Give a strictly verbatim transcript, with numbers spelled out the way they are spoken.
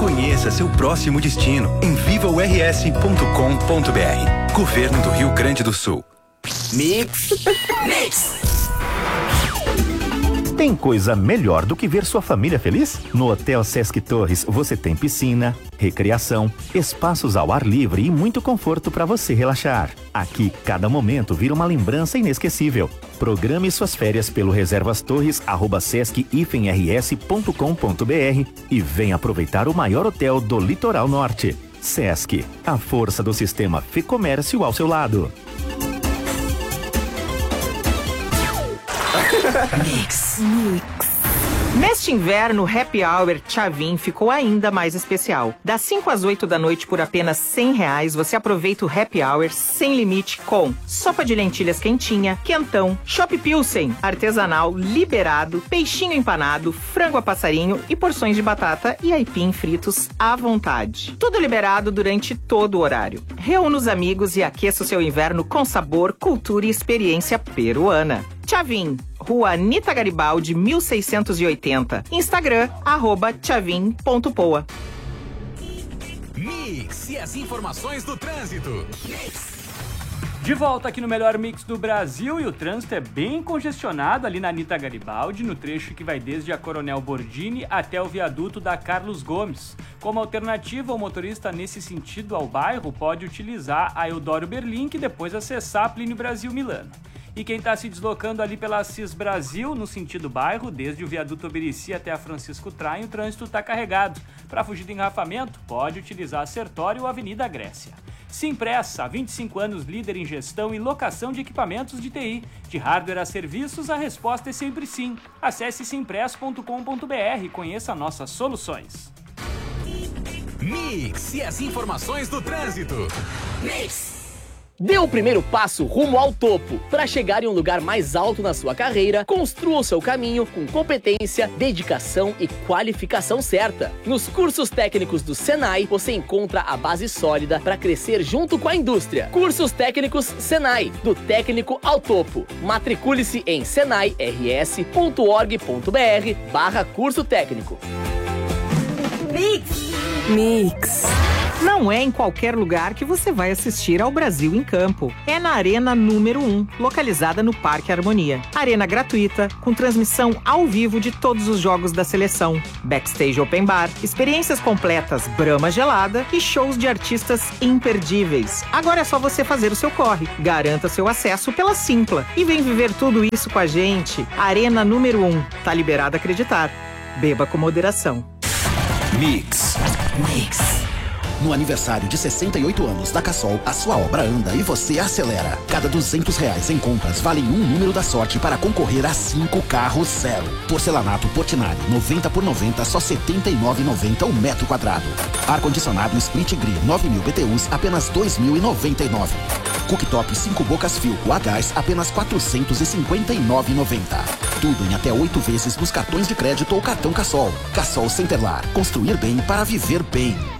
Conheça seu próximo destino em viva u r s ponto com ponto b r. Governo do Rio Grande do Sul. Mix. Mix. Tem coisa melhor do que ver sua família feliz? No Hotel Sesc Torres você tem piscina, recreação, espaços ao ar livre e muito conforto para você relaxar. Aqui, cada momento vira uma lembrança inesquecível. Programe suas férias pelo reservastorres arroba sesc r s ponto com ponto b r e venha aproveitar o maior hotel do Litoral Norte. Sesc, a força do sistema Fê-Comércio ao seu lado. Mix. Mix. Neste inverno, o Happy Hour Tchavin ficou ainda mais especial. Das cinco às oito da noite por apenas cem reais, você aproveita o Happy Hour sem limite com sopa de lentilhas quentinha, quentão, chopp pilsen, artesanal, liberado, peixinho empanado, frango a passarinho e porções de batata e aipim fritos à vontade. Tudo liberado durante todo o horário. Reúna os amigos e aqueça o seu inverno com sabor, cultura e experiência peruana. Tchavin, Rua Anita Garibaldi, mil seiscentos e oitenta. Instagram, arroba tchavin ponto poa. Mix e as informações do trânsito. De volta aqui no melhor mix do Brasil, e o trânsito é bem congestionado ali na Anita Garibaldi, no trecho que vai desde a Coronel Bordini até o viaduto da Carlos Gomes. Como alternativa, o motorista nesse sentido ao bairro pode utilizar a Eudório Berlin, que depois acessar a Plínio Brasil Milano. E quem está se deslocando ali pela Assis Brasil, no sentido bairro, desde o viaduto Oberici até a Francisco Traem, o trânsito está carregado. Para fugir do engarrafamento, pode utilizar a Sertório ou a Avenida Grécia. Simpressa, há vinte e cinco anos líder em gestão e locação de equipamentos de T I. De hardware a serviços, a resposta é sempre sim. Acesse simpress ponto com ponto b r e conheça nossas soluções. Mix e as informações do trânsito. Mix. Dê o primeiro passo rumo ao topo. Para chegar em um lugar mais alto na sua carreira, construa o seu caminho com competência, dedicação e qualificação certa. Nos cursos técnicos do Senai, você encontra a base sólida para crescer junto com a indústria. Cursos técnicos Senai, do técnico ao topo. Matricule-se em senai r s ponto org ponto b r barra curso técnico. Mix. Mix. Não é em qualquer lugar que você vai assistir ao Brasil em Campo. É na Arena número um, localizada no Parque Harmonia. Arena gratuita, com transmissão ao vivo de todos os jogos da seleção. Backstage Open Bar, experiências completas Brahma gelada e shows de artistas imperdíveis. Agora é só você fazer o seu corre. Garanta seu acesso pela Simpla. E vem viver tudo isso com a gente. Arena número um. Tá liberado a acreditar. Beba com moderação. Mix. Mix. No aniversário de sessenta e oito anos da Cassol, a sua obra anda e você acelera. Cada duzentos reais em compras vale um número da sorte para concorrer a cinco carros zero. Porcelanato Portinari, noventa por noventa, só setenta e nove reais e noventa centavos o metro quadrado. Ar-condicionado Split Grill, nove mil B T Us, apenas dois mil e noventa e nove reais. Cooktop cinco bocas Philco a gás, apenas quatrocentos e cinquenta e nove reais e noventa centavos. Tudo em até oito vezes nos cartões de crédito ou cartão Cassol. Cassol Centerlar, construir bem para viver bem.